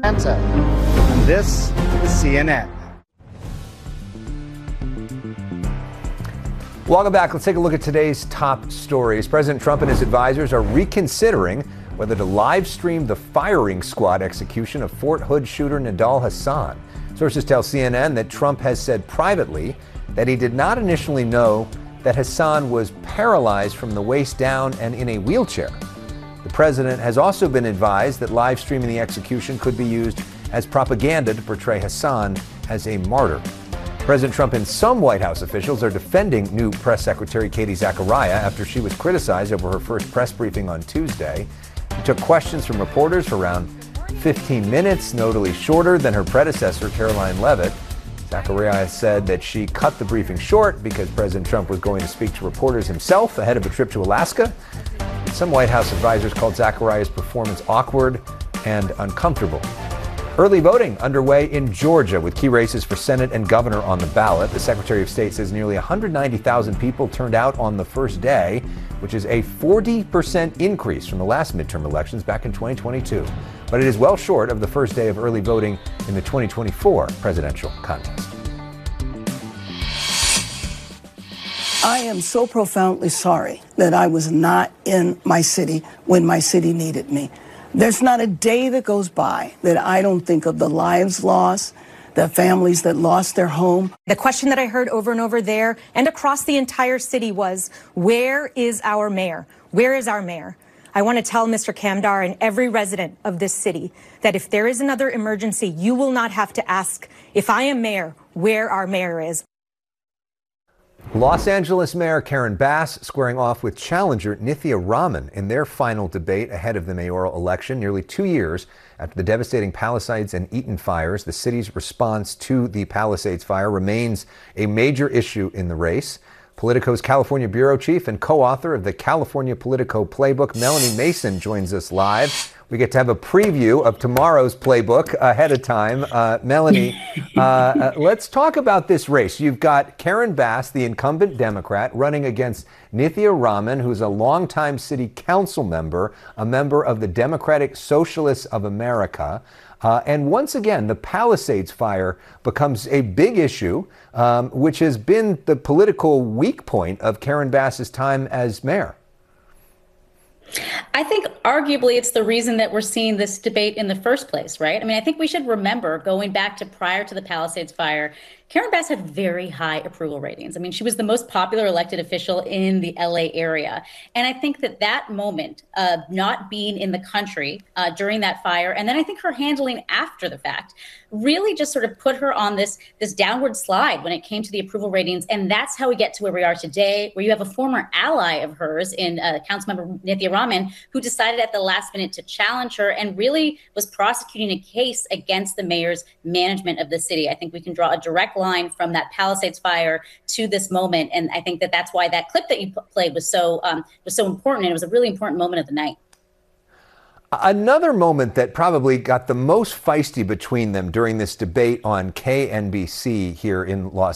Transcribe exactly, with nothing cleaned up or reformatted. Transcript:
And this is C N N. Welcome back. Let's take a look at today's top stories. President Trump and his advisors are reconsidering whether to live stream the firing squad execution of Fort Hood shooter Nidal Hasan. Sources tell C N N that Trump has said privately that he did not initially know that Hasan was paralyzed from the waist down and in a wheelchair. The president has also been advised that live streaming the execution could be used as propaganda to portray Hasan as a martyr. President Trump and some White House officials are defending new press secretary Katie Zachariah after she was criticized over her first press briefing on Tuesday. She took questions from reporters for around fifteen minutes, notably shorter than her predecessor, Caroline Leavitt. Zachariah said that she cut the briefing short because President Trump was going to speak to reporters himself ahead of a trip to Alaska. Some White House advisors called Zachariah's performance awkward and uncomfortable. Early voting underway in Georgia with key races for Senate and governor on the ballot. The Secretary of State says nearly one hundred ninety thousand people turned out on the first day, which is a forty percent increase from the last midterm elections back in twenty twenty-two. But it is well short of the first day of early voting in the twenty twenty-four presidential contest. I am so profoundly sorry that I was not in my city when my city needed me. There's not a day that goes by that I don't think of the lives lost, the families that lost their home. The question that I heard over and over there and across the entire city was, where is our mayor? Where is our mayor? I want to tell Mister Kamdar and every resident of this city that if there is another emergency, you will not have to ask, if I am mayor, where our mayor is. Los Angeles Mayor Karen Bass squaring off with challenger Nithya Raman in their final debate ahead of the mayoral election. Nearly two years after the devastating Palisades and Eaton fires, the city's response to the Palisades fire remains a major issue in the race. Politico's California bureau chief and co-author of the California Politico Playbook, Melanie Mason, joins us live. We get to have a preview of tomorrow's playbook ahead of time. Uh, Melanie, uh, uh, let's talk about this race. You've got Karen Bass, the incumbent Democrat, running against Nithya Raman, who's a longtime city council member, a member of the Democratic Socialists of America. Uh, and once again, the Palisades fire becomes a big issue, um, which has been the political weak point of Karen Bass's time as mayor. I think arguably it's the reason that we're seeing this debate in the first place, right? I mean, I think we should remember going back to prior to the Palisades fire, Karen Bass had very high approval ratings. I mean, she was the most popular elected official in the L A area. And I think that that moment of not being in the country uh, during that fire, and then I think her handling after the fact, really just sort of put her on this, this downward slide when it came to the approval ratings. And that's how we get to where we are today, where you have a former ally of hers in uh, Councilmember Nithya Raman, who decided at the last minute to challenge her and really was prosecuting a case against the mayor's management of the city. I think we can draw a direct line from that Palisades fire to this moment. And I think that that's why that clip that you played was so um, was so important. And it was a really important moment of the night. Another moment that probably got the most feisty between them during this debate on K N B C here in Los